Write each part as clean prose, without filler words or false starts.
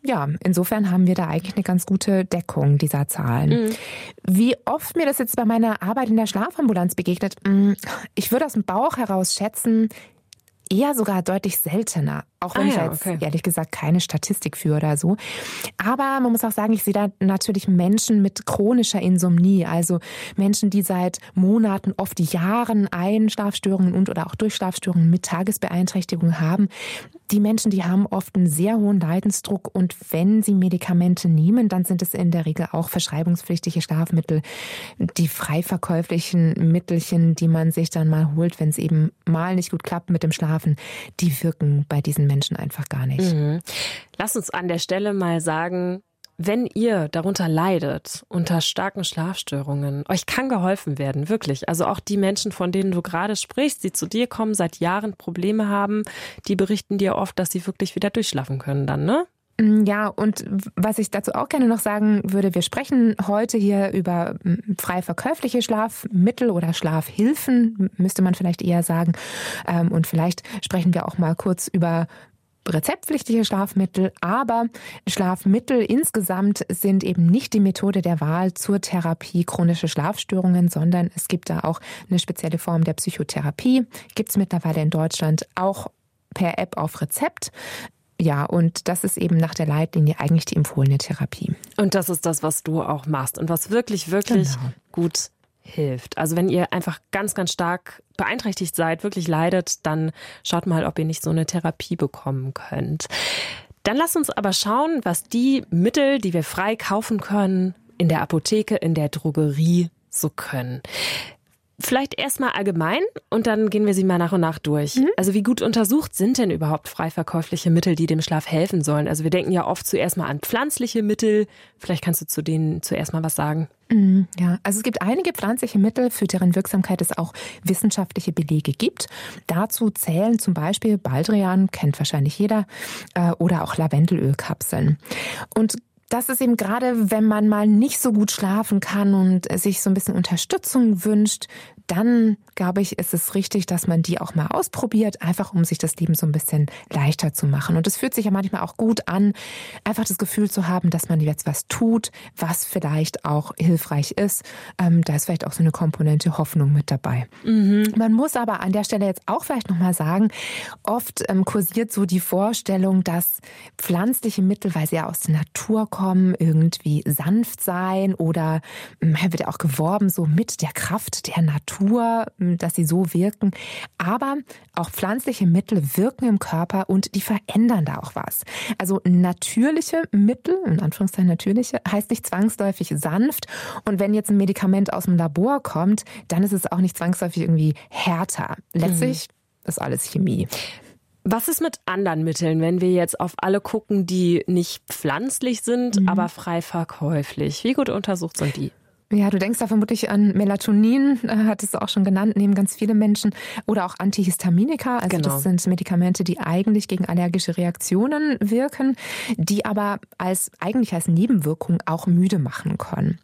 ja, insofern haben wir da eigentlich eine ganz gute Deckung dieser Zahlen. Wie oft mir das jetzt bei meiner Arbeit in der Schlafambulanz begegnet, ich würde aus dem Bauch heraus schätzen, eher sogar deutlich seltener. Auch wenn ich jetzt ehrlich gesagt keine Statistik führe oder so. Aber man muss auch sagen, ich sehe da natürlich Menschen mit chronischer Insomnie. Also Menschen, die seit Monaten, oft Jahren Einschlafstörungen und oder auch Durchschlafstörungen mit Tagesbeeinträchtigung haben. Die Menschen, die haben oft einen sehr hohen Leidensdruck. Und wenn sie Medikamente nehmen, dann sind es in der Regel auch verschreibungspflichtige Schlafmittel. Die frei verkäuflichen Mittelchen, die man sich dann mal holt, wenn es eben mal nicht gut klappt mit dem Schlafen, die wirken bei diesen Menschen einfach gar nicht. Lass uns an der Stelle mal sagen, wenn ihr darunter leidet, unter starken Schlafstörungen, euch kann geholfen werden, wirklich. Also auch die Menschen, von denen du gerade sprichst, die zu dir kommen, seit Jahren Probleme haben, die berichten dir oft, dass sie wirklich wieder durchschlafen können dann, ne? Ja, und was ich dazu auch gerne noch sagen würde, wir sprechen heute hier über frei verkäufliche Schlafmittel oder Schlafhilfen, müsste man vielleicht eher sagen. Und vielleicht sprechen wir auch mal kurz über rezeptpflichtige Schlafmittel, aber Schlafmittel insgesamt sind eben nicht die Methode der Wahl zur Therapie chronischer Schlafstörungen, sondern es gibt da auch eine spezielle Form der Psychotherapie. Gibt es mittlerweile in Deutschland auch per App auf Rezept. Ja, und das ist eben nach der Leitlinie eigentlich die empfohlene Therapie. Und das ist das, was du auch machst und was wirklich, wirklich gut hilft. Also wenn ihr einfach ganz, ganz stark beeinträchtigt seid, wirklich leidet, dann schaut mal, ob ihr nicht so eine Therapie bekommen könnt. Dann lasst uns aber schauen, was die Mittel, die wir frei kaufen können, in der Apotheke, in der Drogerie so können. Vielleicht erstmal allgemein und dann gehen wir sie mal nach und nach durch. Also wie gut untersucht sind denn überhaupt frei verkäufliche Mittel, die dem Schlaf helfen sollen? Also wir denken ja oft zuerst mal an pflanzliche Mittel. Vielleicht kannst du zu denen zuerst mal was sagen. Ja, also es gibt einige pflanzliche Mittel, für deren Wirksamkeit es auch wissenschaftliche Belege gibt. Dazu zählen zum Beispiel Baldrian, kennt wahrscheinlich jeder, oder auch Lavendelölkapseln. Und das ist eben gerade, wenn man mal nicht so gut schlafen kann und sich so ein bisschen Unterstützung wünscht, dann, glaube ich, ist es richtig, dass man die auch mal ausprobiert, einfach um sich das Leben so ein bisschen leichter zu machen. Und es fühlt sich ja manchmal auch gut an, einfach das Gefühl zu haben, dass man jetzt was tut, was vielleicht auch hilfreich ist. Da ist vielleicht auch so eine Komponente Hoffnung mit dabei. Man muss aber an der Stelle jetzt auch vielleicht nochmal sagen, oft kursiert so die Vorstellung, dass pflanzliche Mittel, weil sie ja aus der Natur kommen, irgendwie sanft sein oder wird ja auch geworben so mit der Kraft der Natur, dass sie so wirken. Aber auch pflanzliche Mittel wirken im Körper und die verändern da auch was. Also natürliche Mittel, in Anführungszeichen natürliche, heißt nicht zwangsläufig sanft. Und wenn jetzt ein Medikament aus dem Labor kommt, dann ist es auch nicht zwangsläufig irgendwie härter. Letztlich ist alles Chemie. Was ist mit anderen Mitteln, wenn wir jetzt auf alle gucken, die nicht pflanzlich sind, aber frei verkäuflich? Wie gut untersucht sind die? Ja, du denkst da vermutlich an Melatonin, hattest du auch schon genannt, nehmen ganz viele Menschen. Oder auch Antihistaminika, also das sind Medikamente, die eigentlich gegen allergische Reaktionen wirken, die aber eigentlich als Nebenwirkung auch müde machen können.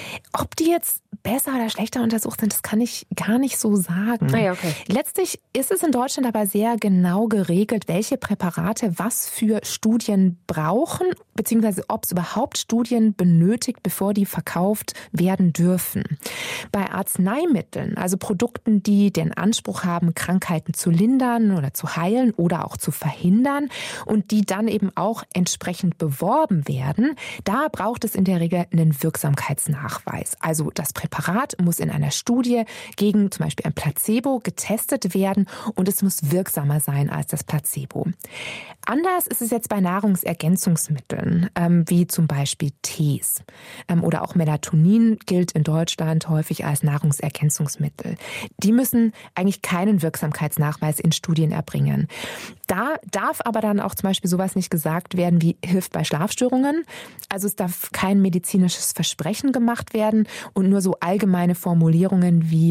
Ob die jetzt besser oder schlechter untersucht sind, das kann ich gar nicht so sagen. Letztlich ist es in Deutschland aber sehr genau geregelt, welche Präparate was für Studien brauchen, beziehungsweise ob es überhaupt Studien benötigt, bevor die verkauft werden dürfen. Bei Arzneimitteln, also Produkten, die den Anspruch haben, Krankheiten zu lindern oder zu heilen oder auch zu verhindern und die dann eben auch entsprechend beworben werden, da braucht es in der Regel einen Wirksamkeitsnachweis. Also das Präparat muss in einer Studie gegen zum Beispiel ein Placebo getestet werden und es muss wirksamer sein als das Placebo. Anders ist es jetzt bei Nahrungsergänzungsmitteln, wie zum Beispiel Tees oder auch Melatonin gilt in Deutschland häufig als Nahrungsergänzungsmittel. Die müssen eigentlich keinen Wirksamkeitsnachweis in Studien erbringen. Da darf aber dann auch zum Beispiel sowas nicht gesagt werden wie hilft bei Schlafstörungen. Also es darf kein medizinisches Versprechen gemacht werden und nur so allgemeine Formulierungen wie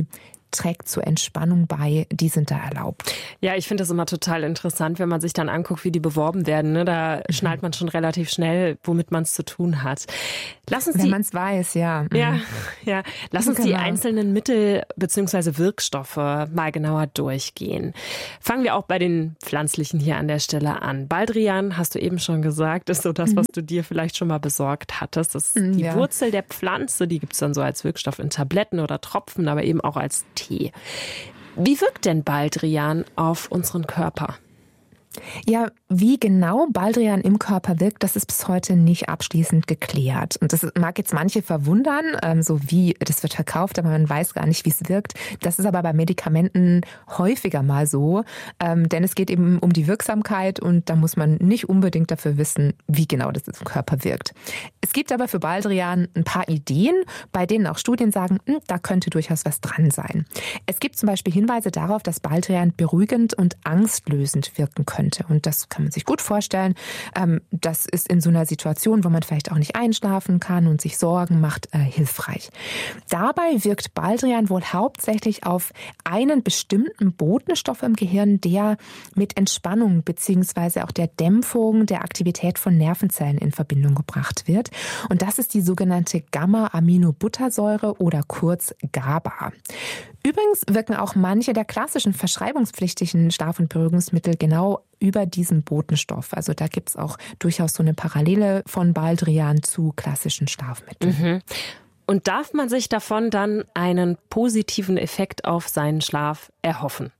trägt zur Entspannung bei, die sind da erlaubt. Ja, ich finde das immer total interessant, wenn man sich dann anguckt, wie die beworben werden. Ne? Da schnallt man schon relativ schnell, womit man es zu tun hat. Wenn man es weiß, ja. Ja. Lass uns die einzelnen Mittel bzw. Wirkstoffe mal genauer durchgehen. Fangen wir auch bei den pflanzlichen hier an der Stelle an. Baldrian, hast du eben schon gesagt, ist so das, was du dir vielleicht schon mal besorgt hattest. Das ist die Wurzel der Pflanze, die gibt es dann so als Wirkstoff in Tabletten oder Tropfen, aber eben auch als Tee. Wie wirkt denn Baldrian auf unseren Körper? Ja, wie genau Baldrian im Körper wirkt, das ist bis heute nicht abschließend geklärt. Und das mag jetzt manche verwundern, so wie das wird verkauft, aber man weiß gar nicht, wie es wirkt. Das ist aber bei Medikamenten häufiger mal so, denn es geht eben um die Wirksamkeit und da muss man nicht unbedingt dafür wissen, wie genau das im Körper wirkt. Es gibt aber für Baldrian ein paar Ideen, bei denen auch Studien sagen, da könnte durchaus was dran sein. Es gibt zum Beispiel Hinweise darauf, dass Baldrian beruhigend und angstlösend wirken könnte. Und das kann man sich gut vorstellen. Das ist in so einer Situation, wo man vielleicht auch nicht einschlafen kann und sich Sorgen macht, hilfreich. Dabei wirkt Baldrian wohl hauptsächlich auf einen bestimmten Botenstoff im Gehirn, der mit Entspannung bzw. auch der Dämpfung der Aktivität von Nervenzellen in Verbindung gebracht wird. Und das ist die sogenannte Gamma-Aminobuttersäure oder kurz GABA. Übrigens wirken auch manche der klassischen verschreibungspflichtigen Schlaf- und Beruhigungsmittel genau über diesen Botenstoff. Also da gibt es auch durchaus so eine Parallele von Baldrian zu klassischen Schlafmitteln. Mhm. Und darf man sich davon dann einen positiven Effekt auf seinen Schlaf erhoffen?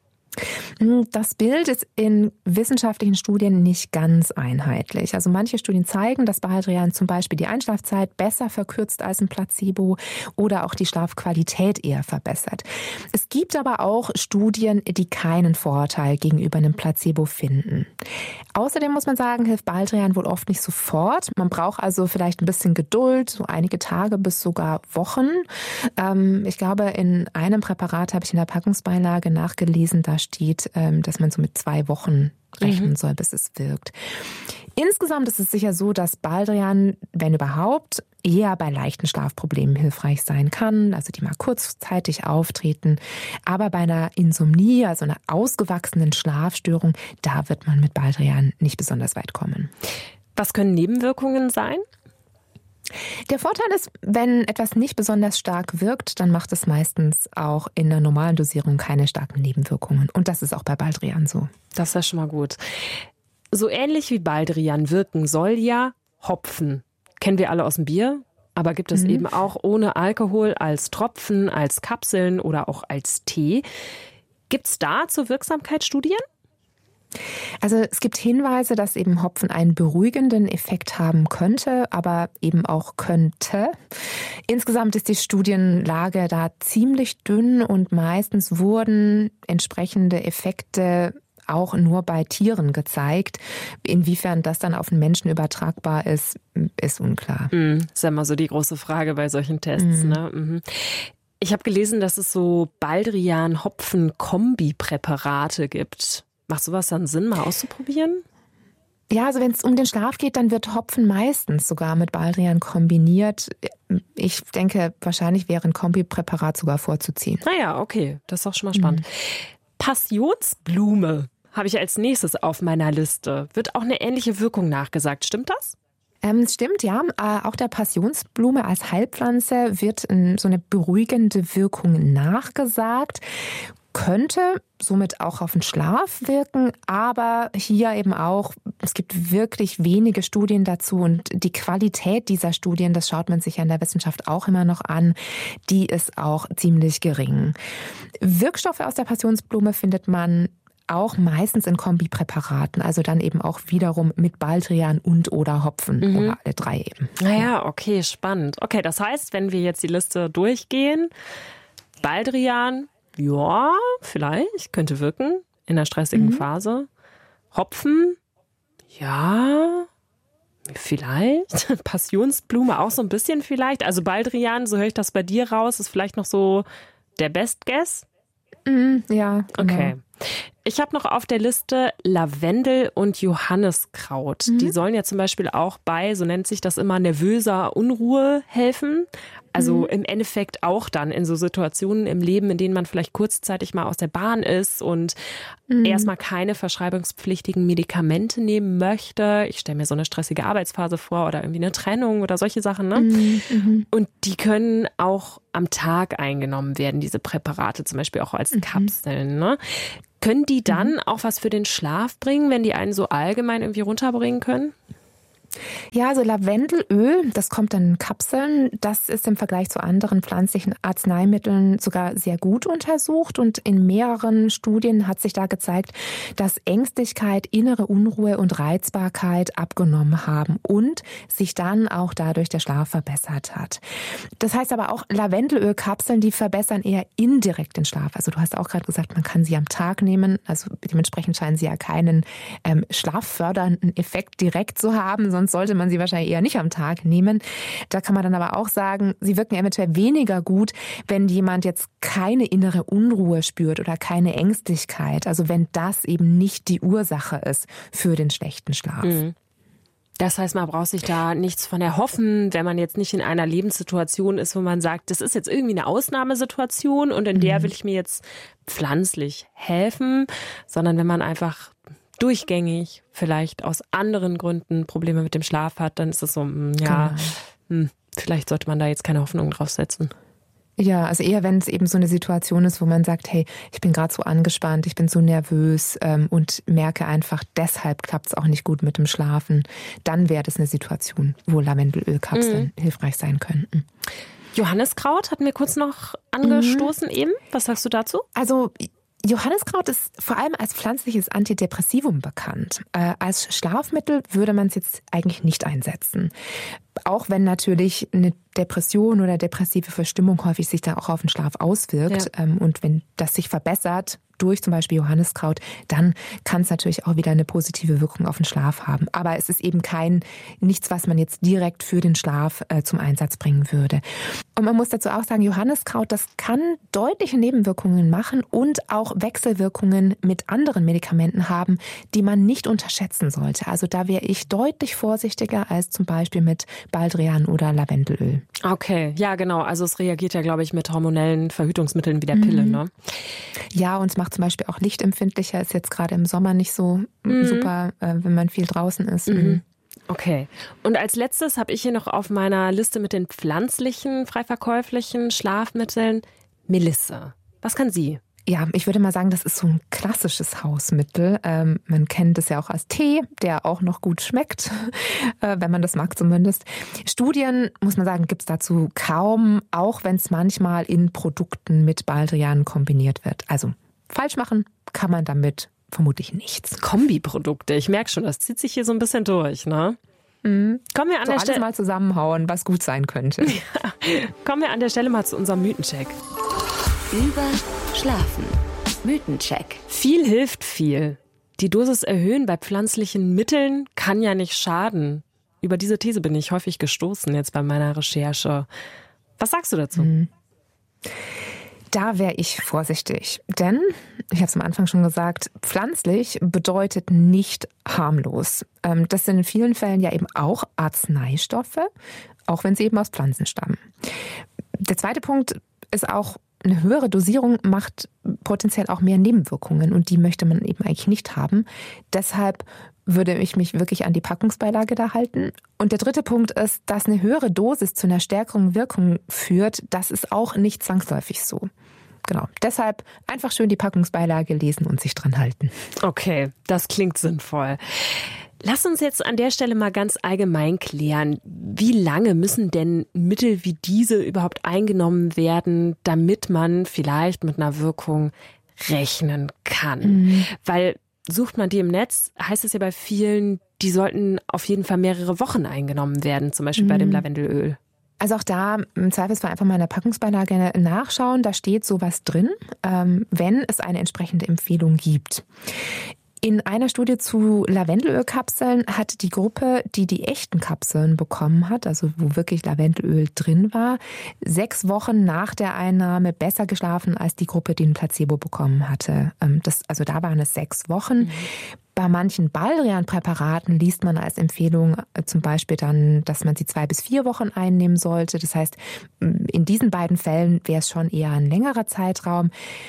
Das Bild ist in wissenschaftlichen Studien nicht ganz einheitlich. Also manche Studien zeigen, dass Baldrian zum Beispiel die Einschlafzeit besser verkürzt als ein Placebo oder auch die Schlafqualität eher verbessert. Es gibt aber auch Studien, die keinen Vorteil gegenüber einem Placebo finden. Außerdem muss man sagen, hilft Baldrian wohl oft nicht sofort. Man braucht also vielleicht ein bisschen Geduld, so einige Tage bis sogar Wochen. Ich glaube, in einem Präparat habe ich in der Packungsbeilage nachgelesen, da steht, dass man so mit 2 Wochen rechnen soll, bis es wirkt. Insgesamt ist es sicher so, dass Baldrian, wenn überhaupt, eher bei leichten Schlafproblemen hilfreich sein kann, also die mal kurzzeitig auftreten. Aber bei einer Insomnie, also einer ausgewachsenen Schlafstörung, da wird man mit Baldrian nicht besonders weit kommen. Was können Nebenwirkungen sein? Der Vorteil ist, wenn etwas nicht besonders stark wirkt, dann macht es meistens auch in einer normalen Dosierung keine starken Nebenwirkungen. Und das ist auch bei Baldrian so. Das ist ja schon mal gut. So ähnlich wie Baldrian wirken soll ja Hopfen. Kennen wir alle aus dem Bier, aber gibt es eben auch ohne Alkohol als Tropfen, als Kapseln oder auch als Tee. Gibt es da zur Wirksamkeit Studien? Also es gibt Hinweise, dass eben Hopfen einen beruhigenden Effekt haben könnte, aber eben auch könnte. Insgesamt ist die Studienlage da ziemlich dünn und meistens wurden entsprechende Effekte auch nur bei Tieren gezeigt. Inwiefern das dann auf den Menschen übertragbar ist, ist unklar. Ist ja immer so die große Frage bei solchen Tests. Ne? Ich habe gelesen, dass es so Baldrian-Hopfen-Kombi-Präparate gibt. Macht sowas dann Sinn, mal auszuprobieren? Ja, also wenn es um den Schlaf geht, dann wird Hopfen meistens sogar mit Baldrian kombiniert. Ich denke, wahrscheinlich wäre ein Kombipräparat sogar vorzuziehen. Naja, okay, das ist auch schon mal spannend. Passionsblume habe ich als nächstes auf meiner Liste. Wird auch eine ähnliche Wirkung nachgesagt. Stimmt das? Es stimmt, ja. Auch der Passionsblume als Heilpflanze wird so eine beruhigende Wirkung nachgesagt. Könnte somit auch auf den Schlaf wirken, aber hier eben auch, es gibt wirklich wenige Studien dazu und die Qualität dieser Studien, das schaut man sich ja in der Wissenschaft auch immer noch an, die ist auch ziemlich gering. Wirkstoffe aus der Passionsblume findet man auch meistens in Kombipräparaten, also dann eben auch wiederum mit Baldrian und oder Hopfen oder alle drei eben. Naja, okay, spannend. Okay, das heißt, wenn wir jetzt die Liste durchgehen, Baldrian, ja, vielleicht, könnte wirken in der stressigen Phase. Hopfen, ja, vielleicht. Passionsblume auch so ein bisschen vielleicht. Also Baldrian, so höre ich das bei dir raus, ist vielleicht noch so der Best Guess? Ja, genau. Okay. Ich habe noch auf der Liste Lavendel und Johanniskraut. Die sollen ja zum Beispiel auch bei, so nennt sich das immer, nervöser Unruhe helfen. Also im Endeffekt auch dann in so Situationen im Leben, in denen man vielleicht kurzzeitig mal aus der Bahn ist und erstmal keine verschreibungspflichtigen Medikamente nehmen möchte. Ich stelle mir so eine stressige Arbeitsphase vor oder irgendwie eine Trennung oder solche Sachen. Ne? Und die können auch am Tag eingenommen werden, diese Präparate, zum Beispiel auch als Kapseln. Ne? Können die dann auch was für den Schlaf bringen, wenn die einen so allgemein irgendwie runterbringen können? Ja, also Lavendelöl, das kommt dann in Kapseln. Das ist im Vergleich zu anderen pflanzlichen Arzneimitteln sogar sehr gut untersucht. Und in mehreren Studien hat sich da gezeigt, dass Ängstlichkeit, innere Unruhe und Reizbarkeit abgenommen haben und sich dann auch dadurch der Schlaf verbessert hat. Das heißt aber auch, Lavendelölkapseln, die verbessern eher indirekt den Schlaf. Also du hast auch gerade gesagt, man kann sie am Tag nehmen. Also dementsprechend scheinen sie ja keinen schlaffördernden Effekt direkt zu haben, sonst sollte man sie wahrscheinlich eher nicht am Tag nehmen. Da kann man dann aber auch sagen, sie wirken eventuell weniger gut, wenn jemand jetzt keine innere Unruhe spürt oder keine Ängstlichkeit. Also wenn das eben nicht die Ursache ist für den schlechten Schlaf. Das heißt, man braucht sich da nichts von erhoffen, wenn man jetzt nicht in einer Lebenssituation ist, wo man sagt, das ist jetzt irgendwie eine Ausnahmesituation und in der will ich mir jetzt pflanzlich helfen, sondern wenn man einfach durchgängig vielleicht aus anderen Gründen Probleme mit dem Schlaf hat, dann ist es so, vielleicht sollte man da jetzt keine Hoffnung drauf setzen. Ja, also eher, wenn es eben so eine Situation ist, wo man sagt, hey, ich bin gerade so angespannt, ich bin so nervös und merke einfach, deshalb klappt es auch nicht gut mit dem Schlafen, dann wäre das eine Situation, wo Lavendelölkapseln hilfreich sein könnten. Johanniskraut hatten wir kurz noch angestoßen eben. Was sagst du dazu? Also Johanniskraut ist vor allem als pflanzliches Antidepressivum bekannt. Als Schlafmittel würde man es jetzt eigentlich nicht einsetzen. Auch wenn natürlich eine Depression oder depressive Verstimmung häufig sich da auch auf den Schlaf auswirkt. Ja. Und wenn das sich verbessert durch zum Beispiel Johanniskraut, dann kann es natürlich auch wieder eine positive Wirkung auf den Schlaf haben. Aber es ist eben nichts, was man jetzt direkt für den Schlaf zum Einsatz bringen würde. Und man muss dazu auch sagen, Johanniskraut, das kann deutliche Nebenwirkungen machen und auch Wechselwirkungen mit anderen Medikamenten haben, die man nicht unterschätzen sollte. Also da wäre ich deutlich vorsichtiger als zum Beispiel mit Baldrian oder Lavendelöl. Okay, ja genau. Also es reagiert ja, glaube ich, mit hormonellen Verhütungsmitteln wie der Pille, ne? Ja, und es macht zum Beispiel auch lichtempfindlicher. Ist jetzt gerade im Sommer nicht so super, wenn man viel draußen ist. Okay. Und als letztes habe ich hier noch auf meiner Liste mit den pflanzlichen, frei verkäuflichen Schlafmitteln Melisse. Was kann sie? Ja, ich würde mal sagen, das ist so ein klassisches Hausmittel. Man kennt es ja auch als Tee, der auch noch gut schmeckt, wenn man das mag zumindest. Studien, muss man sagen, gibt es dazu kaum, auch wenn es manchmal in Produkten mit Baldrian kombiniert wird. Also falsch machen kann man damit vermutlich nichts. Kombiprodukte, ich merke schon, das zieht sich hier so ein bisschen durch, ne? Kommen wir an der Stelle mal zusammenhauen, was gut sein könnte. Ja. Kommen wir an der Stelle mal zu unserem Mythencheck. Schlafen. Mythencheck. Viel hilft viel. Die Dosis erhöhen bei pflanzlichen Mitteln kann ja nicht schaden. Über diese These bin ich häufig gestoßen jetzt bei meiner Recherche. Was sagst du dazu? Da wäre ich vorsichtig, denn, ich habe es am Anfang schon gesagt, pflanzlich bedeutet nicht harmlos. Das sind in vielen Fällen ja eben auch Arzneistoffe, auch wenn sie eben aus Pflanzen stammen. Der zweite Punkt ist auch, eine höhere Dosierung macht potenziell auch mehr Nebenwirkungen und die möchte man eben eigentlich nicht haben. Deshalb würde ich mich wirklich an die Packungsbeilage da halten. Und der dritte Punkt ist, dass eine höhere Dosis zu einer stärkeren Wirkung führt. Das ist auch nicht zwangsläufig so. Genau. Deshalb einfach schön die Packungsbeilage lesen und sich dran halten. Okay, das klingt sinnvoll. Lass uns jetzt an der Stelle mal ganz allgemein klären, wie lange müssen denn Mittel wie diese überhaupt eingenommen werden, damit man vielleicht mit einer Wirkung rechnen kann? Weil sucht man die im Netz, heißt es ja bei vielen, die sollten auf jeden Fall mehrere Wochen eingenommen werden, zum Beispiel bei dem Lavendelöl. Also auch da im Zweifelsfall einfach mal in der Packungsbeilage nachschauen, da steht sowas drin, wenn es eine entsprechende Empfehlung gibt. In einer Studie zu Lavendelölkapseln hat die Gruppe, die echten Kapseln bekommen hat, also wo wirklich Lavendelöl drin war, 6 Wochen nach der Einnahme besser geschlafen als die Gruppe, die ein Placebo bekommen hatte. Also da waren es 6 Wochen. Bei manchen Baldrian-Präparaten liest man als Empfehlung zum Beispiel dann, dass man sie 2 bis 4 Wochen einnehmen sollte. Das heißt, in diesen beiden Fällen wäre es schon eher ein längerer Zeitraum.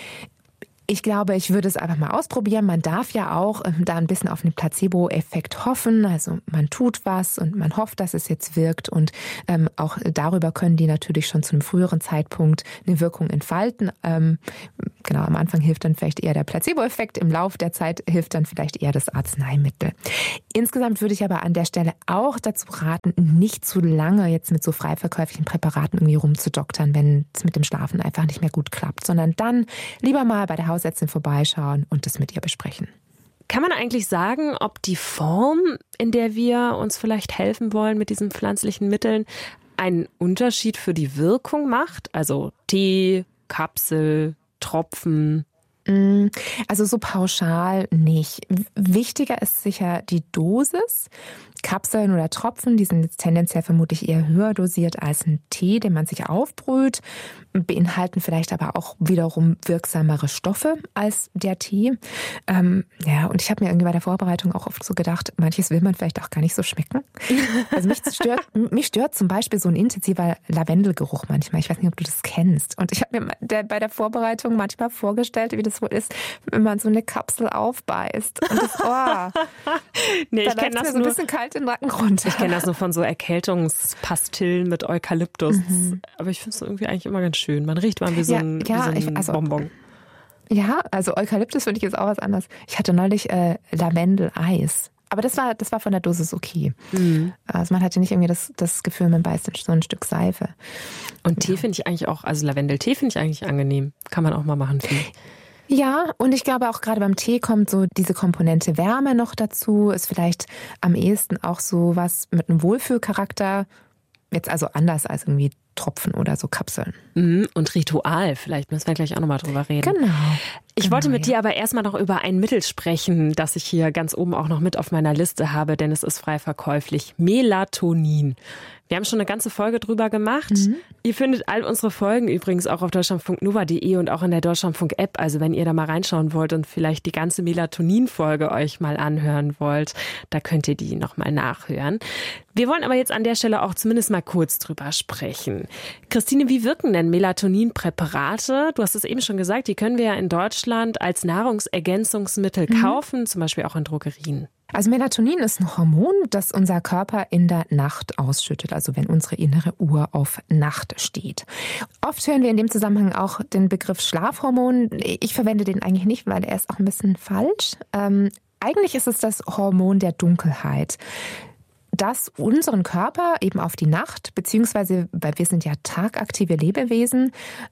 Ich glaube, ich würde es einfach mal ausprobieren. Man darf ja auch da ein bisschen auf den Placebo-Effekt hoffen. Also man tut was und man hofft, dass es jetzt wirkt. Und auch darüber können die natürlich schon zu einem früheren Zeitpunkt eine Wirkung entfalten. Genau, am Anfang hilft dann vielleicht eher der Placebo-Effekt. Im Laufe der Zeit hilft dann vielleicht eher das Arzneimittel. Insgesamt würde ich aber an der Stelle auch dazu raten, nicht zu lange jetzt mit so frei verkäuflichen Präparaten irgendwie rumzudoktern, wenn es mit dem Schlafen einfach nicht mehr gut klappt, sondern dann lieber mal bei der Hausärztin vorbeischauen und das mit ihr besprechen. Kann man eigentlich sagen, ob die Form, in der wir uns vielleicht helfen wollen mit diesen pflanzlichen Mitteln, einen Unterschied für die Wirkung macht? Also Tee, Kapsel, Tropfen? Also so pauschal nicht. Wichtiger ist sicher die Dosis. Kapseln oder Tropfen, die sind jetzt tendenziell vermutlich eher höher dosiert als ein Tee, den man sich aufbrüht, beinhalten vielleicht aber auch wiederum wirksamere Stoffe als der Tee. Und ich habe mir irgendwie bei der Vorbereitung auch oft so gedacht, manches will man vielleicht auch gar nicht so schmecken. Also mich stört zum Beispiel so ein intensiver Lavendelgeruch manchmal. Ich weiß nicht, ob du das kennst. Und ich habe mir bei der Vorbereitung manchmal vorgestellt, wie das wohl ist, wenn man so eine Kapsel aufbeißt. Und das, nee, ich kenne das so ein bisschen kalt den Nacken runter. Ich kenne das nur von so Erkältungspastillen mit Eukalyptus. Aber ich finde es irgendwie eigentlich immer ganz schön. Man riecht mal wie so ein Bonbon. Ja, also Eukalyptus finde ich jetzt auch was anderes. Ich hatte neulich Lavendel-Eis. Aber das war von der Dosis okay. Also man hatte nicht irgendwie das Gefühl, man beißt so ein Stück Seife. Und Tee finde ich eigentlich auch, also Lavendel-Tee finde ich eigentlich angenehm. Kann man auch mal machen, finde ich. Ja, und ich glaube auch gerade beim Tee kommt so diese Komponente Wärme noch dazu. Ist vielleicht am ehesten auch so was mit einem Wohlfühlcharakter. Jetzt also anders als irgendwie Tropfen oder so Kapseln. Und Ritual, vielleicht müssen wir gleich auch nochmal drüber reden. Genau. Ich wollte mit dir aber erstmal noch über ein Mittel sprechen, das ich hier ganz oben auch noch mit auf meiner Liste habe, denn es ist frei verkäuflich. Melatonin. Wir haben schon eine ganze Folge drüber gemacht. Ihr findet all unsere Folgen übrigens auch auf deutschlandfunknova.de und auch in der Deutschlandfunk-App. Also wenn ihr da mal reinschauen wollt und vielleicht die ganze Melatonin-Folge euch mal anhören wollt, da könnt ihr die nochmal nachhören. Wir wollen aber jetzt an der Stelle auch zumindest mal kurz drüber sprechen. Christine, wie wirken denn Melatonin-Präparate? Du hast es eben schon gesagt, die können wir ja in Deutschland als Nahrungsergänzungsmittel kaufen, zum Beispiel auch in Drogerien. Also Melatonin ist ein Hormon, das unser Körper in der Nacht ausschüttet, also wenn unsere innere Uhr auf Nacht steht. Oft hören wir in dem Zusammenhang auch den Begriff Schlafhormon. Ich verwende den eigentlich nicht, weil er ist auch ein bisschen falsch. Eigentlich ist es das Hormon der Dunkelheit, das unseren Körper eben auf die Nacht, beziehungsweise, weil wir sind ja tagaktive Lebewesen,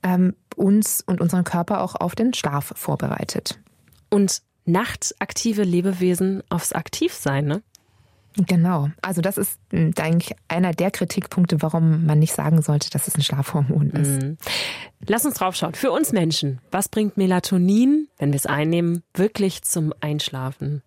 uns und unseren Körper auch auf den Schlaf vorbereitet. Und nachtaktive Lebewesen aufs Aktivsein, ne? Genau. Also das ist eigentlich einer der Kritikpunkte, warum man nicht sagen sollte, dass es ein Schlafhormon ist. Lass uns drauf schauen. Für uns Menschen, was bringt Melatonin, wenn wir es einnehmen, wirklich zum Einschlafen?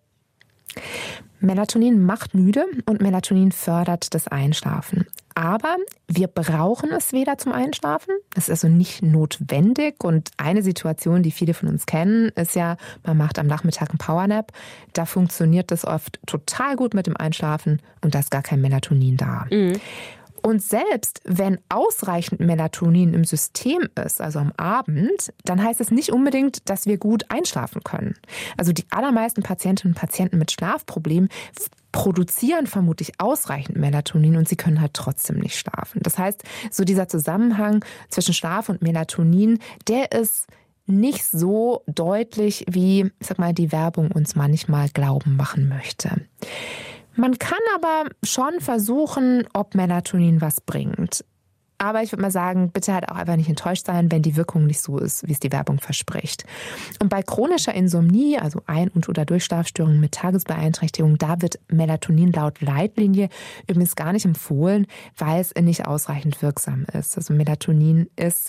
Melatonin macht müde und Melatonin fördert das Einschlafen. Aber wir brauchen es weder zum Einschlafen, es ist also nicht notwendig. Und eine Situation, die viele von uns kennen, ist ja, man macht am Nachmittag einen Powernap. Da funktioniert das oft total gut mit dem Einschlafen und da ist gar kein Melatonin da. Und selbst wenn ausreichend Melatonin im System ist, also am Abend, dann heißt es nicht unbedingt, dass wir gut einschlafen können. Also die allermeisten Patientinnen und Patienten mit Schlafproblemen produzieren vermutlich ausreichend Melatonin und sie können halt trotzdem nicht schlafen. Das heißt, so dieser Zusammenhang zwischen Schlaf und Melatonin, der ist nicht so deutlich, wie, ich sag mal, die Werbung uns manchmal glauben machen möchte. Man kann aber schon versuchen, ob Melatonin was bringt. Aber ich würde mal sagen, bitte halt auch einfach nicht enttäuscht sein, wenn die Wirkung nicht so ist, wie es die Werbung verspricht. Und bei chronischer Insomnie, also Ein- und oder Durchschlafstörungen mit Tagesbeeinträchtigung, da wird Melatonin laut Leitlinie übrigens gar nicht empfohlen, weil es nicht ausreichend wirksam ist. Also Melatonin ist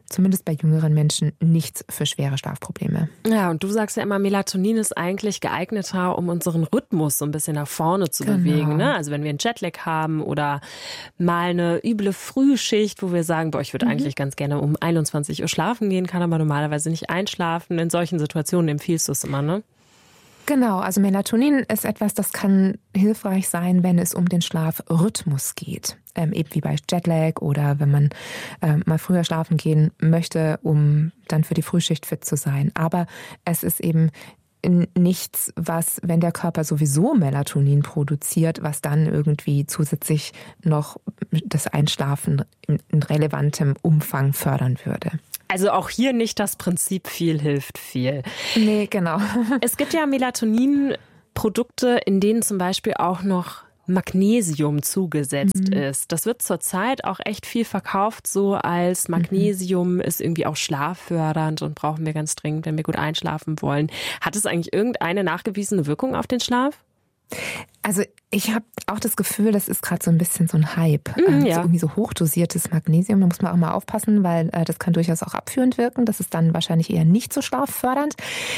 zumindest bei jüngeren Menschen nichts für schwere Schlafprobleme. Ja, und du sagst ja immer, Melatonin ist eigentlich geeigneter, um unseren Rhythmus so ein bisschen nach vorne zu bewegen. Ne? Also wenn wir einen Jetlag haben oder mal eine üble Frühschicht, wo wir sagen, boah, ich würde eigentlich ganz gerne um 21 Uhr schlafen gehen, kann aber normalerweise nicht einschlafen. In solchen Situationen empfiehlst du es immer, ne? Genau, also Melatonin ist etwas, das kann hilfreich sein, wenn es um den Schlafrhythmus geht. Eben wie bei Jetlag oder wenn man mal früher schlafen gehen möchte, um dann für die Frühschicht fit zu sein. Aber es ist eben nichts, was, wenn der Körper sowieso Melatonin produziert, was dann irgendwie zusätzlich noch das Einschlafen in relevantem Umfang fördern würde. Also auch hier nicht das Prinzip viel hilft viel. Nee, genau. Es gibt ja Melatonin-Produkte, in denen zum Beispiel auch noch Magnesium zugesetzt ist. Das wird zurzeit auch echt viel verkauft, so als Magnesium ist irgendwie auch schlaffördernd und brauchen wir ganz dringend, wenn wir gut einschlafen wollen. Hat es eigentlich irgendeine nachgewiesene Wirkung auf den Schlaf? Also ich habe auch das Gefühl, das ist gerade so ein bisschen so ein Hype. So irgendwie so hochdosiertes Magnesium, da muss man auch mal aufpassen, weil das kann durchaus auch abführend wirken. Das ist dann wahrscheinlich eher nicht so schlaffördernd.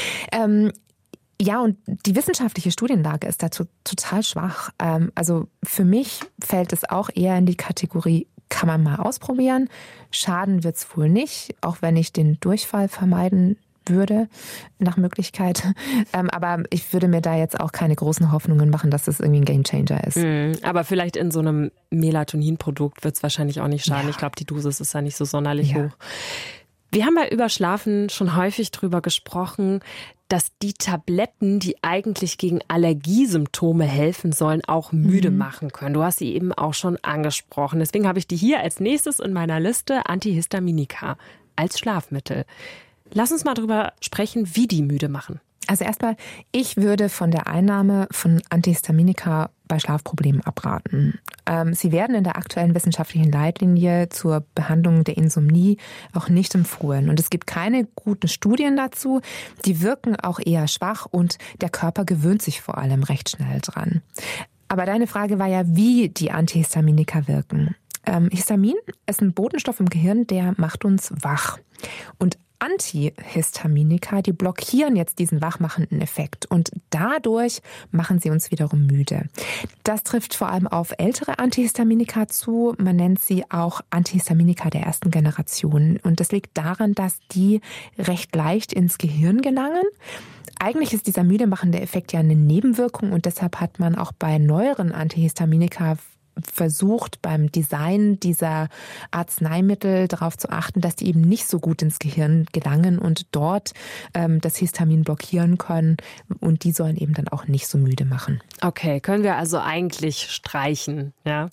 Ja, und die wissenschaftliche Studienlage ist dazu total schwach. Also für mich fällt es auch eher in die Kategorie, kann man mal ausprobieren. Schaden wird's wohl nicht, auch wenn ich den Durchfall vermeiden würde, nach Möglichkeit. Aber ich würde mir da jetzt auch keine großen Hoffnungen machen, dass das irgendwie ein Gamechanger ist. Aber vielleicht in so einem Melatonin-Produkt wird es wahrscheinlich auch nicht schaden. Ja. Ich glaube, die Dosis ist ja nicht so sonderlich hoch. Wir haben ja über Schlafen schon häufig drüber gesprochen, dass die Tabletten, die eigentlich gegen Allergiesymptome helfen sollen, auch müde machen können. Du hast sie eben auch schon angesprochen. Deswegen habe ich die hier als nächstes in meiner Liste, Antihistaminika als Schlafmittel. Lass uns mal drüber sprechen, wie die müde machen. Also erstmal, ich würde von der Einnahme von Antihistaminika bei Schlafproblemen abraten. Sie werden in der aktuellen wissenschaftlichen Leitlinie zur Behandlung der Insomnie auch nicht empfohlen. Und es gibt keine guten Studien dazu. Die wirken auch eher schwach und der Körper gewöhnt sich vor allem recht schnell dran. Aber deine Frage war ja, wie die Antihistaminika wirken. Histamin ist ein Botenstoff im Gehirn, der macht uns wach. Und Antihistaminika, die blockieren jetzt diesen wachmachenden Effekt und dadurch machen sie uns wiederum müde. Das trifft vor allem auf ältere Antihistaminika zu. Man nennt sie auch Antihistaminika der ersten Generation. Und das liegt daran, dass die recht leicht ins Gehirn gelangen. Eigentlich ist dieser müde machende Effekt ja eine Nebenwirkung und deshalb hat man auch bei neueren Antihistaminika versucht, beim Design dieser Arzneimittel darauf zu achten, dass die eben nicht so gut ins Gehirn gelangen und dort das Histamin blockieren können. Und die sollen eben dann auch nicht so müde machen. Okay, können wir also eigentlich streichen, ja?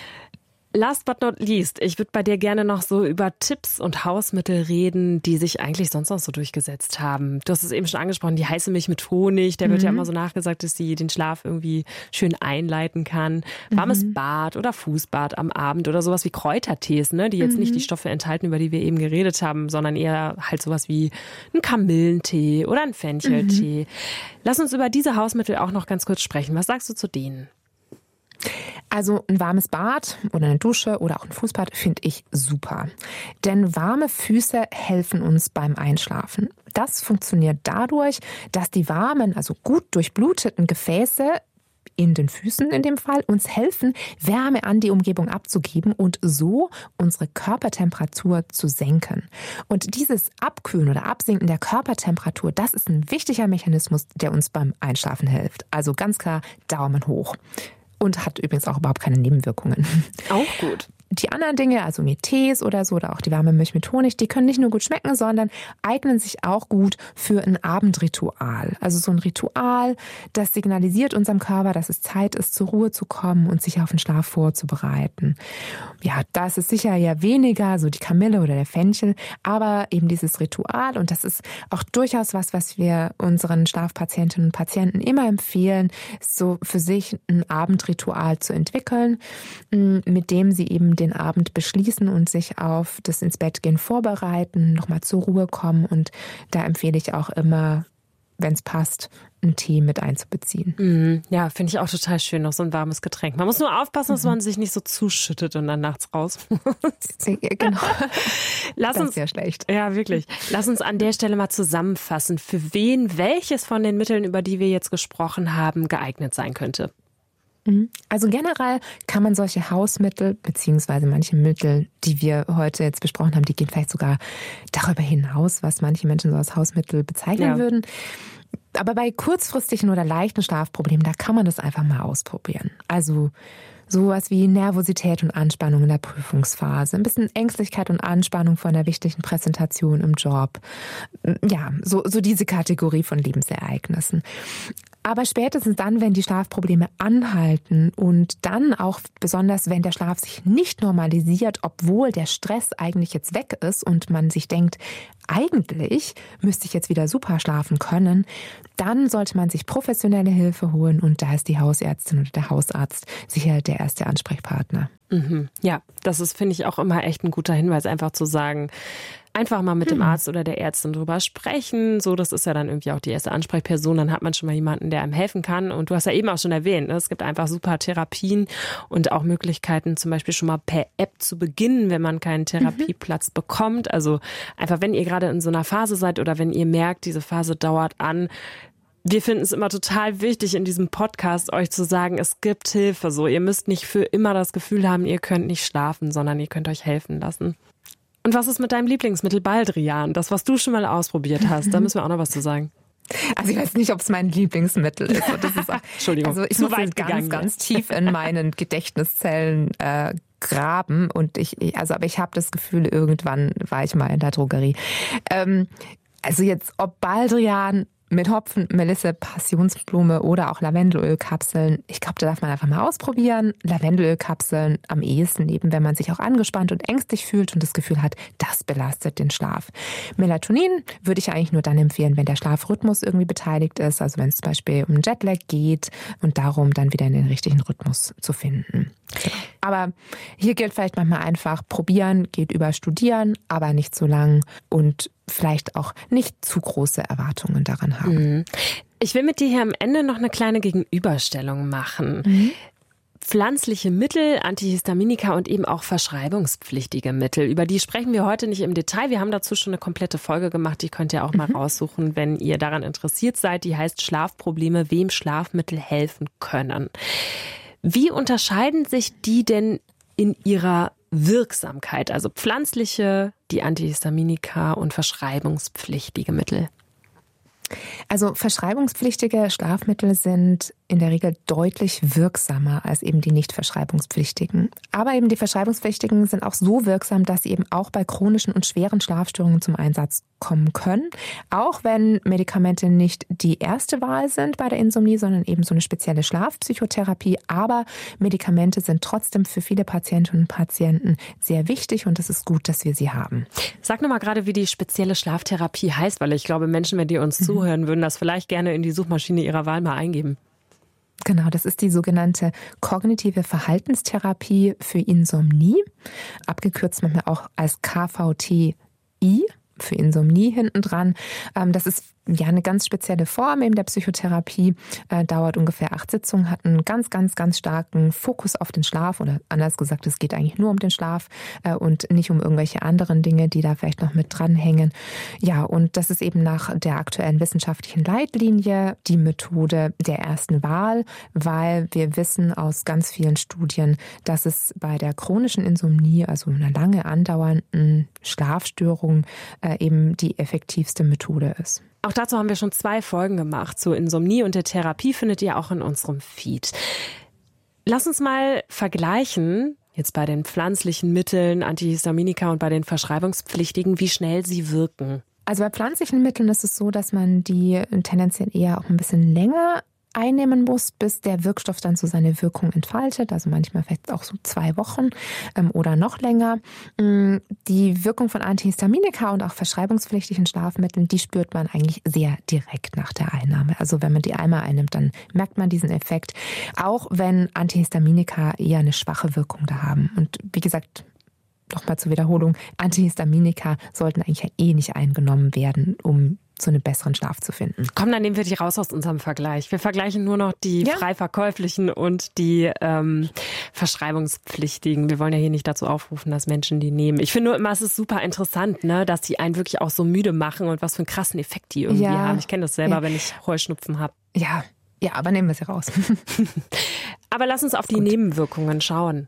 Last but not least, ich würde bei dir gerne noch so über Tipps und Hausmittel reden, die sich eigentlich sonst noch so durchgesetzt haben. Du hast es eben schon angesprochen, die heiße Milch mit Honig, der wird ja immer so nachgesagt, dass sie den Schlaf irgendwie schön einleiten kann. Warmes Bad oder Fußbad am Abend oder sowas wie Kräutertees, ne, die jetzt nicht die Stoffe enthalten, über die wir eben geredet haben, sondern eher halt sowas wie ein Kamillentee oder ein Fencheltee. Lass uns über diese Hausmittel auch noch ganz kurz sprechen. Was sagst du zu denen? Also ein warmes Bad oder eine Dusche oder auch ein Fußbad finde ich super. Denn warme Füße helfen uns beim Einschlafen. Das funktioniert dadurch, dass die warmen, also gut durchbluteten Gefäße in den Füßen in dem Fall uns helfen, Wärme an die Umgebung abzugeben und so unsere Körpertemperatur zu senken. Und dieses Abkühlen oder Absinken der Körpertemperatur, das ist ein wichtiger Mechanismus, der uns beim Einschlafen hilft. Also ganz klar Daumen hoch. Und hat übrigens auch überhaupt keine Nebenwirkungen. Auch gut. Die anderen Dinge, also wie Tees oder so, oder auch die warme Milch mit Honig, die können nicht nur gut schmecken, sondern eignen sich auch gut für ein Abendritual. Also so ein Ritual, das signalisiert unserem Körper, dass es Zeit ist, zur Ruhe zu kommen und sich auf den Schlaf vorzubereiten. Ja, da ist es sicher ja weniger, so die Kamille oder der Fenchel, aber eben dieses Ritual, und das ist auch durchaus was wir unseren Schlafpatientinnen und Patienten immer empfehlen, so für sich ein Abendritual zu entwickeln, mit dem sie eben den Abend beschließen und sich auf das ins Bett gehen vorbereiten, nochmal zur Ruhe kommen. Und da empfehle ich auch immer, wenn es passt, einen Tee mit einzubeziehen. Ja, finde ich auch total schön, noch so ein warmes Getränk. Man muss nur aufpassen, dass man sich nicht so zuschüttet und dann nachts raus muss. Genau. Das ist ja schlecht. Ja, wirklich. Lass uns an der Stelle mal zusammenfassen, für wen welches von den Mitteln, über die wir jetzt gesprochen haben, geeignet sein könnte. Also generell kann man solche Hausmittel, beziehungsweise manche Mittel, die wir heute jetzt besprochen haben, die gehen vielleicht sogar darüber hinaus, was manche Menschen so als Hausmittel bezeichnen würden. Aber bei kurzfristigen oder leichten Schlafproblemen, da kann man das einfach mal ausprobieren. Also sowas wie Nervosität und Anspannung in der Prüfungsphase, ein bisschen Ängstlichkeit und Anspannung vor einer wichtigen Präsentation im Job. Ja, so diese Kategorie von Lebensereignissen. Aber spätestens dann, wenn die Schlafprobleme anhalten und dann auch besonders, wenn der Schlaf sich nicht normalisiert, obwohl der Stress eigentlich jetzt weg ist und man sich denkt, eigentlich müsste ich jetzt wieder super schlafen können, dann sollte man sich professionelle Hilfe holen und da ist die Hausärztin oder der Hausarzt sicher der erste Ansprechpartner. Ja, das ist, finde ich, auch immer echt ein guter Hinweis, einfach zu sagen, einfach mal mit dem Arzt oder der Ärztin drüber sprechen. So, das ist ja dann irgendwie auch die erste Ansprechperson. Dann hat man schon mal jemanden, der einem helfen kann. Und du hast ja eben auch schon erwähnt, es gibt einfach super Therapien und auch Möglichkeiten, zum Beispiel schon mal per App zu beginnen, wenn man keinen Therapieplatz bekommt. Also einfach, wenn ihr gerade in so einer Phase seid oder wenn ihr merkt, diese Phase dauert an. Wir finden es immer total wichtig, in diesem Podcast euch zu sagen, es gibt Hilfe. So, ihr müsst nicht für immer das Gefühl haben, ihr könnt nicht schlafen, sondern ihr könnt euch helfen lassen. Und was ist mit deinem Lieblingsmittel Baldrian? Das, was du schon mal ausprobiert hast, da müssen wir auch noch was zu sagen. Also ich weiß nicht, ob es mein Lieblingsmittel ist. Das ist Entschuldigung, also ich muss ganz tief in meinen Gedächtniszellen graben und aber ich habe das Gefühl, irgendwann war ich mal in der Drogerie. Also jetzt, ob Baldrian mit Hopfen, Melisse, Passionsblume oder auch Lavendelölkapseln. Ich glaube, da darf man einfach mal ausprobieren. Lavendelölkapseln am ehesten eben, wenn man sich auch angespannt und ängstlich fühlt und das Gefühl hat, das belastet den Schlaf. Melatonin würde ich eigentlich nur dann empfehlen, wenn der Schlafrhythmus irgendwie beteiligt ist. Also wenn es zum Beispiel um Jetlag geht und darum, dann wieder in den richtigen Rhythmus zu finden. Aber hier gilt vielleicht manchmal einfach, probieren geht über studieren, aber nicht so lang und vielleicht auch nicht zu große Erwartungen daran haben. Ich will mit dir hier am Ende noch eine kleine Gegenüberstellung machen. Pflanzliche Mittel, Antihistaminika und eben auch verschreibungspflichtige Mittel. Über die sprechen wir heute nicht im Detail. Wir haben dazu schon eine komplette Folge gemacht. Die könnt ihr auch mal raussuchen, wenn ihr daran interessiert seid. Die heißt Schlafprobleme, wem Schlafmittel helfen können. Wie unterscheiden sich die denn in ihrer Wirksamkeit? Also pflanzliche, die Antihistaminika und verschreibungspflichtige Mittel. Also verschreibungspflichtige Schlafmittel sind in der Regel deutlich wirksamer als eben die nicht verschreibungspflichtigen. Aber eben die verschreibungspflichtigen sind auch so wirksam, dass sie eben auch bei chronischen und schweren Schlafstörungen zum Einsatz kommen können. Auch wenn Medikamente nicht die erste Wahl sind bei der Insomnie, sondern eben so eine spezielle Schlafpsychotherapie. Aber Medikamente sind trotzdem für viele Patientinnen und Patienten sehr wichtig und es ist gut, dass wir sie haben. Sag nochmal gerade, wie die spezielle Schlaftherapie heißt, weil ich glaube, Menschen, wenn die uns zuhören, würden das vielleicht gerne in die Suchmaschine ihrer Wahl mal eingeben. Genau, das ist die sogenannte kognitive Verhaltenstherapie für Insomnie, abgekürzt manchmal auch als KVTI für Insomnie hinten dran. Das ist ja eine ganz spezielle Form eben der Psychotherapie, dauert ungefähr 8 Sitzungen, hat einen ganz, ganz, ganz starken Fokus auf den Schlaf oder anders gesagt, es geht eigentlich nur um den Schlaf und nicht um irgendwelche anderen Dinge, die da vielleicht noch mit dranhängen. Ja, und das ist eben nach der aktuellen wissenschaftlichen Leitlinie die Methode der ersten Wahl, weil wir wissen aus ganz vielen Studien, dass es bei der chronischen Insomnie, also einer lange andauernden Schlafstörung, eben die effektivste Methode ist. Auch dazu haben wir schon 2 Folgen gemacht. Zur Insomnie und der Therapie findet ihr auch in unserem Feed. Lass uns mal vergleichen, jetzt bei den pflanzlichen Mitteln, Antihistaminika und bei den verschreibungspflichtigen, wie schnell sie wirken. Also bei pflanzlichen Mitteln ist es so, dass man die tendenziell eher auch ein bisschen länger einnehmen muss, bis der Wirkstoff dann so seine Wirkung entfaltet. Also manchmal vielleicht auch so 2 Wochen oder noch länger. Die Wirkung von Antihistaminika und auch verschreibungspflichtigen Schlafmitteln, die spürt man eigentlich sehr direkt nach der Einnahme. Also wenn man die einmal einnimmt, dann merkt man diesen Effekt. Auch wenn Antihistaminika eher eine schwache Wirkung da haben. Und wie gesagt, nochmal zur Wiederholung, Antihistaminika sollten eigentlich ja nicht eingenommen werden, um so einen besseren Schlaf zu finden. Komm, dann nehmen wir die raus aus unserem Vergleich. Wir vergleichen nur noch die frei verkäuflichen und die verschreibungspflichtigen. Wir wollen ja hier nicht dazu aufrufen, dass Menschen die nehmen. Ich finde nur immer, es ist super interessant, ne, dass die einen wirklich auch so müde machen und was für einen krassen Effekt die irgendwie haben. Ich kenne das selber, wenn ich Heuschnupfen habe. Ja, aber nehmen wir sie raus. Aber lass uns auf die Nebenwirkungen schauen.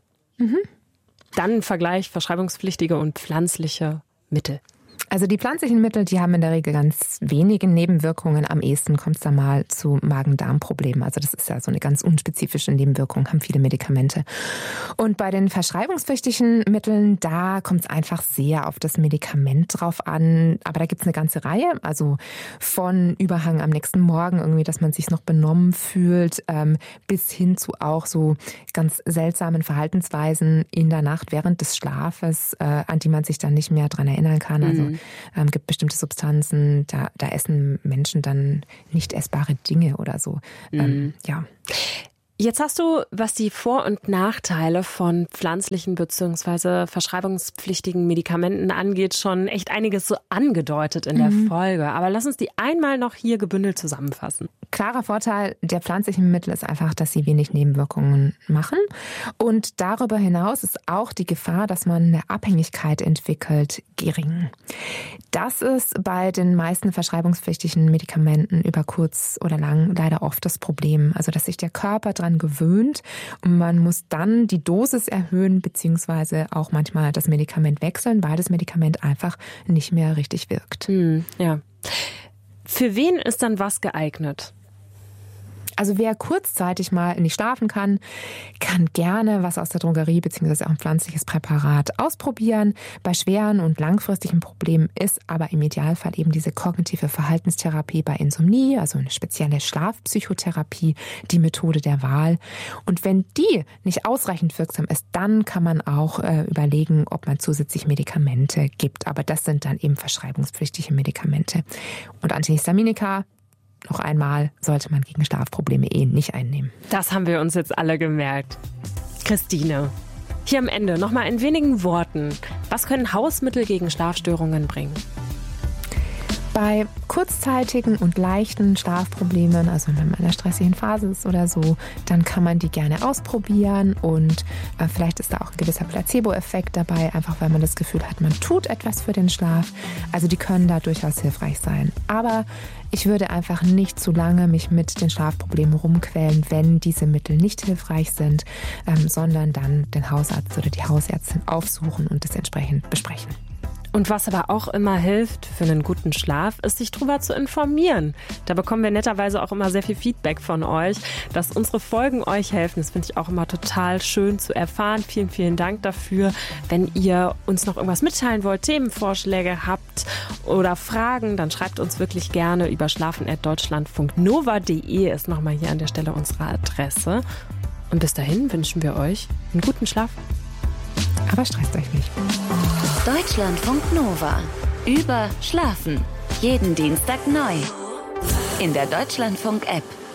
Dann Vergleich verschreibungspflichtige und pflanzliche Mittel. Also die pflanzlichen Mittel, die haben in der Regel ganz wenige Nebenwirkungen. Am ehesten kommt es da mal zu Magen-Darm-Problemen. Also das ist ja so eine ganz unspezifische Nebenwirkung, haben viele Medikamente. Und bei den verschreibungspflichtigen Mitteln, da kommt es einfach sehr auf das Medikament drauf an. Aber da gibt es eine ganze Reihe, also von Überhang am nächsten Morgen, irgendwie, dass man sich noch benommen fühlt, bis hin zu auch so ganz seltsamen Verhaltensweisen in der Nacht während des Schlafes, an die man sich dann nicht mehr dran erinnern kann. Also gibt bestimmte Substanzen, da essen Menschen dann nicht essbare Dinge oder so. Ja. Jetzt hast du, was die Vor- und Nachteile von pflanzlichen bzw. verschreibungspflichtigen Medikamenten angeht, schon echt einiges so angedeutet in der Folge. Aber lass uns die einmal noch hier gebündelt zusammenfassen. Klarer Vorteil der pflanzlichen Mittel ist einfach, dass sie wenig Nebenwirkungen machen. Und darüber hinaus ist auch die Gefahr, dass man eine Abhängigkeit entwickelt, gering. Das ist bei den meisten verschreibungspflichtigen Medikamenten über kurz oder lang leider oft das Problem. Also, dass sich der Körper daran gewöhnt und man muss dann die Dosis erhöhen beziehungsweise auch manchmal das Medikament wechseln, weil das Medikament einfach nicht mehr richtig wirkt. Ja. Für wen ist dann was geeignet? Also wer kurzzeitig mal nicht schlafen kann gerne was aus der Drogerie bzw. auch ein pflanzliches Präparat ausprobieren. Bei schweren und langfristigen Problemen ist aber im Idealfall eben diese kognitive Verhaltenstherapie bei Insomnie, also eine spezielle Schlafpsychotherapie, die Methode der Wahl. Und wenn die nicht ausreichend wirksam ist, dann kann man auch überlegen, ob man zusätzlich Medikamente gibt. Aber das sind dann eben verschreibungspflichtige Medikamente. Und Antihistaminika, noch einmal, sollte man gegen Schlafprobleme nicht einnehmen. Das haben wir uns jetzt alle gemerkt. Christine, hier am Ende nochmal in wenigen Worten. Was können Hausmittel gegen Schlafstörungen bringen? Bei kurzzeitigen und leichten Schlafproblemen, also wenn man in einer stressigen Phase ist oder so, dann kann man die gerne ausprobieren und vielleicht ist da auch ein gewisser Placebo-Effekt dabei, einfach weil man das Gefühl hat, man tut etwas für den Schlaf. Also die können da durchaus hilfreich sein. Aber ich würde einfach nicht zu lange mich mit den Schlafproblemen rumquälen, wenn diese Mittel nicht hilfreich sind, sondern dann den Hausarzt oder die Hausärztin aufsuchen und das entsprechend besprechen. Und was aber auch immer hilft für einen guten Schlaf, ist, sich darüber zu informieren. Da bekommen wir netterweise auch immer sehr viel Feedback von euch, dass unsere Folgen euch helfen. Das finde ich auch immer total schön zu erfahren. Vielen, vielen Dank dafür. Wenn ihr uns noch irgendwas mitteilen wollt, Themenvorschläge habt oder Fragen, dann schreibt uns wirklich gerne über schlafen@deutschlandfunknova.de ist nochmal hier an der Stelle unsere Adresse. Und bis dahin wünschen wir euch einen guten Schlaf. Aber stresst euch nicht. Deutschlandfunk Nova. Über Schlafen. Jeden Dienstag neu. In der Deutschlandfunk-App.